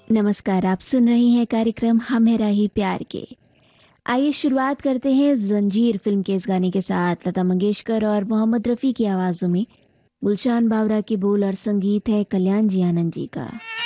नमस्कार, आप सुन रहे हैं कार्यक्रम हम है राही प्यार के। आइए शुरुआत करते हैं जंजीर फिल्म के इस गाने के साथ। लता मंगेशकर और मोहम्मद रफी की आवाजों में गुलशान बावरा के बोल और संगीत है कल्याण जी आनंद जी का।